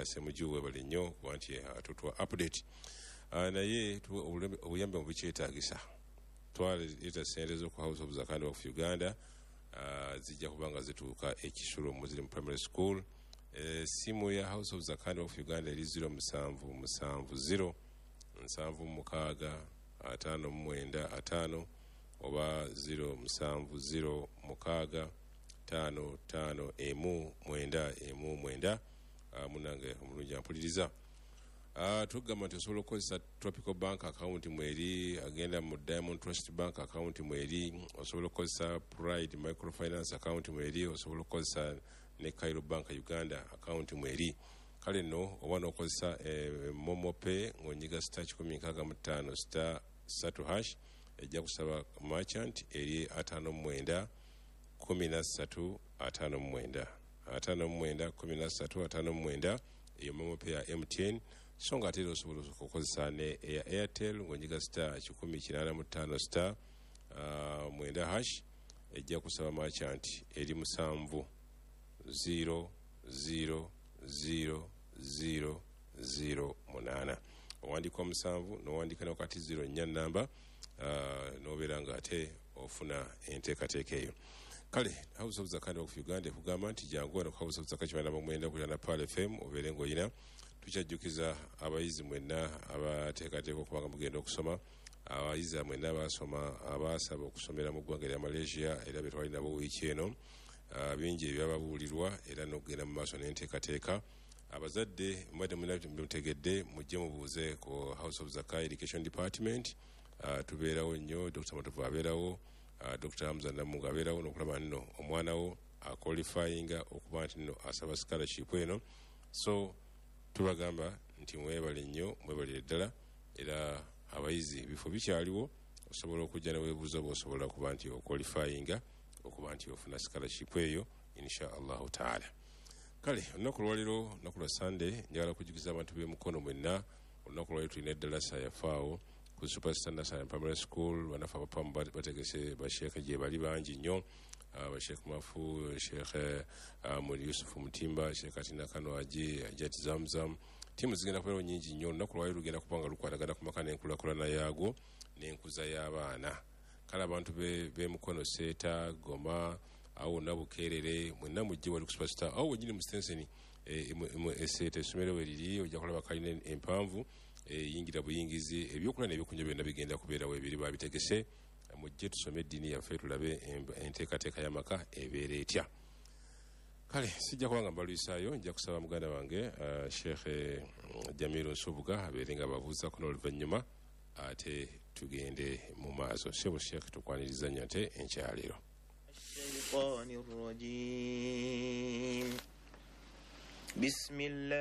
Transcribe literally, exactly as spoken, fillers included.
semujuwe bali nnyo kuba nti atutwa update naye obuyambe mu bikyetaagisa twaleeta ssente zo ku House of Zakani of Uganda zijja kubanga zituuka ekisulo Muslim Primary School. Simu ya House of Zakani of Uganda eri zero musanvu musanvu zero nsanvu mukaaga ataano mwenda ataano oba zero musanvu zero mukaaga tano tano emu mwenda emu mwenda munange omulungi ampuliriza. Tugamba nti osobola okukozesa Tropical Bank account mweri agenda mu Diamond Trust Bank account mweri osobola okukozesa Pride Microfinance account mweri osobola okukozesa ne Cairo Bank Uganda account mweri. Kale nno oba n'okozesa Momo Pay ng'onyiga star kikumi nkaaga mu ttaano star ssatu hash ejja kusaba merchant eri ataano mwenda kumi na ssatu ataano mwenda ataano mwenda kumi na ssatu ataano mwenda eyo Momo Pay ya M T N. So nga ate osobola okukozesa ne eya Airtel ng'onyiga star kikumi kinaana mu ttaano star mwenda hash ejja kusaba merchant eri musanvu zero zero zero zero zero munaana owandiika omusanvu n'owandiika n'okati zero nnya namba n'obeera nga ate ofuna enteekateeka eyo. Kale House of Zakani of Uganda ekugamba nti jangu wano House of Zakani kibanda bamwenda kulana Pal F M obeere ng'olina tukyajjukiza abayizi mwenna abateekateeka okubanga mugenda okusoma abayizi mwenna abasoma abaasaba okusomera mu ggwanga lya Malaysia era be twali nabo wiiki eno bingi ebyababuulirwa era n'okugenda mu maaso n'enteekateeka. Abazadde mwedde mutegedde mujje mubuuze ku House of Zakani Education Department. Tubeerawo nnyo Doctor Matovu abeerawo Doctor Hamza Namunga abeerawo n'okulaba nno omwana wo akwalifayinga okuba nti nno asaba scholarship eno. So tubagamba nti mwebale nnyo mwebalire ddala era abayizi ebifo bikyaliwo osobola okujja neweebuuza oba osobola okuba nti okwalifayinga okuba nti ofuna scholarship eyo insha allahu taala. Kale olunaku lwaliro olunaku lwa Sunday njagala kujukiza abantu b'emukono mwenna olunaku lwaliro tulina eddalasa yafaawo ku Superstandard Science Primary School. Banafu abapamu bategese basheekhe gye bali bangi nnyo basheekh Mafu Sheikh Muli Yusufu Mutimba Sheikh Atina Kano Aji Ajati Zamzam timu zigenda kubeerawo nnyingi nnyo. Olunaku lwaliro lugenda kubanga lukwatagana ku maka n'enkulaakulana yaago n'enkuza y'abaana. Kale abantu b'emukono Seeta Goma awo nabukerere mwenna mujje wali ku Superstar awo wenyini mu Stenseni Seeta essomero we liri ojja kulaba kalina empanvu yingira buyingizi ebyokulya n'ebyokunywa byonna bigenda kubeerawo ebiri babitegese. Mujje tusome eddiini yaffe tulabe enteekateeka y'amaka ebeera etya. Kale sijja kubanga mbalwisaayo nja kusaba muganda wange Sheikh Jamiru Nsubuga abeere nga babuuzaako n'oluvannyuma ate tugende mu maaso. Sebo Sheikh tukwaniriza nnyo ate enkyaliro. الشيطان الرجيم بسم الله